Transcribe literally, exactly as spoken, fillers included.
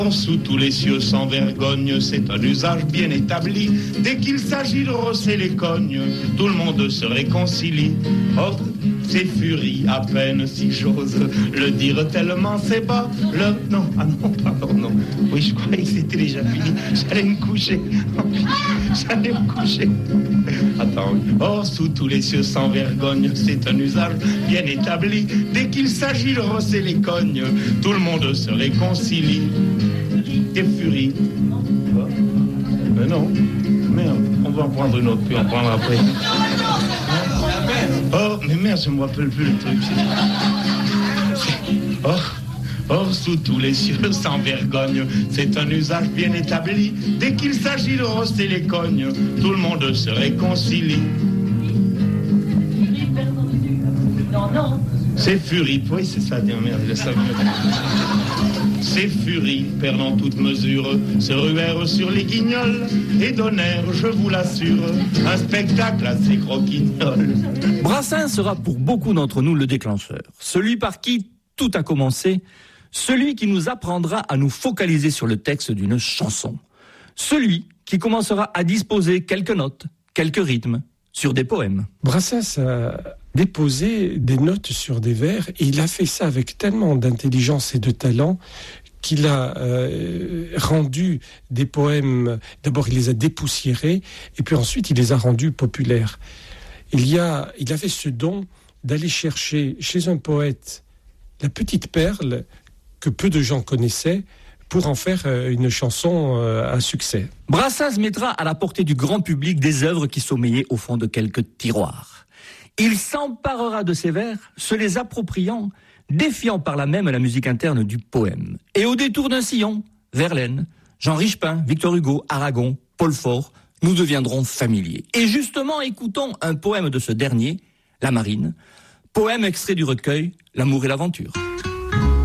Sous tous les cieux sans vergogne, c'est un usage bien établi. Dès qu'il s'agit de rosser les cognes, tout le monde se réconcilie. Oh, c'est furie, à peine si j'ose le dire tellement c'est bas. Le... Non, ah non, pardon, non. Oui, je croyais que c'était déjà fini. J'allais me coucher. J'allais me coucher. Attends, oui. Oh, sous tous les cieux sans vergogne, c'est un usage bien établi. Dès qu'il s'agit de rosser les cognes, tout le monde se réconcilie. Des furies. Mais non, merde, on va en prendre une autre, puis on prendra après. Oh, mais merde, je me rappelle plus le truc. Oh, oh, sous tous les cieux sans vergogne, c'est un usage bien établi. Dès qu'il s'agit de rosser les cognes, tout le monde se réconcilie. C'est furie, oui, c'est ça, tiens, merde, laisse ça. Ces furies, perdant toute mesure, se ruèrent sur les guignols et donnèrent, je vous l'assure, un spectacle assez croquignol. Brassens sera pour beaucoup d'entre nous le déclencheur, celui par qui tout a commencé, celui qui nous apprendra à nous focaliser sur le texte d'une chanson, celui qui commencera à disposer quelques notes, quelques rythmes sur des poèmes. Brassens a déposé des notes sur des vers et il a fait ça avec tellement d'intelligence et de talent qu'il a euh, rendu des poèmes, d'abord il les a dépoussiérés et puis ensuite il les a rendus populaires. Il y a, il avait ce don d'aller chercher chez un poète la petite perle que peu de gens connaissaient pour en faire une chanson à succès. Brassens mettra à la portée du grand public des œuvres qui sommeillaient au fond de quelques tiroirs. Il s'emparera de ces vers, se les appropriant, défiant par là même la musique interne du poème. Et au détour d'un sillon, Verlaine, Jean Richepin, Victor Hugo, Aragon, Paul Fort, nous deviendrons familiers. Et justement, écoutons un poème de ce dernier, La Marine, poème extrait du recueil L'amour et l'aventure.